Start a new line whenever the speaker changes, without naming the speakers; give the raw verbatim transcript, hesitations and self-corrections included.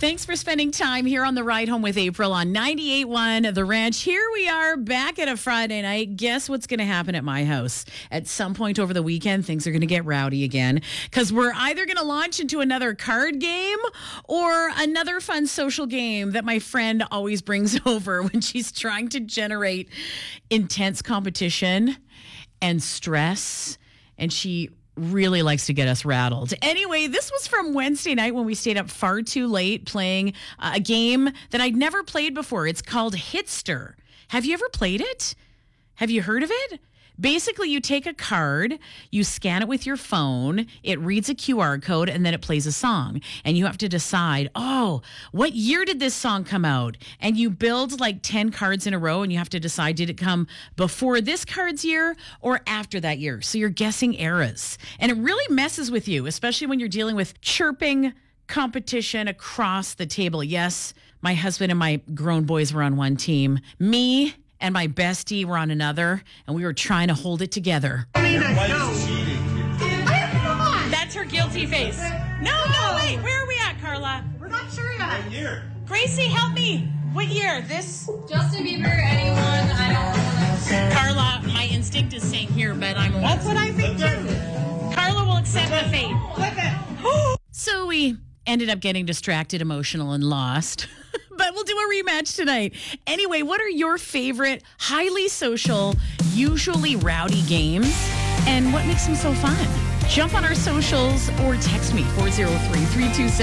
Thanks for spending time here on the ride home with April on ninety-eight point one The Ranch. Here we are back at a Friday night. Guess what's going to happen at my house? At some point over the weekend, things are going to get rowdy again because we're either going to launch into another card game or another fun social game that my friend always brings over when she's trying to generate intense competition and stress. And she really likes to get us rattled. Anyway, this was from Wednesday night when we stayed up far too late playing uh, a game that I'd never played before. It's called Hitster. Have you ever played it? Have you heard of it? Basically, you take a card, you scan it with your phone, it reads a Q R code, and then it plays a song. And you have to decide, oh, what year did this song come out? And you build like ten cards in a row, and you have to decide, did it come before this card's year or after that year? So you're guessing eras. And it really messes with you, especially when you're dealing with chirping competition across the table. Yes, my husband and my grown boys were on one team. Me and my bestie were on another, and we were trying to hold it together. That's her guilty face. No, no, wait. Where are we at, Carla?
We're not sure yet.
What year?
Gracie, help me. What year? This?
Justin Bieber, anyone? I don't know.
Carla, my instinct is saying here, but I'm...
That's what I think too.
Carla will accept the fate.
Flip it.
So we ended up getting distracted, emotional, and lost. But we'll do a rematch tonight. Anyway, what are your favorite highly social, usually rowdy games? And what makes them so fun? Jump on our socials or text me four oh three, three two seven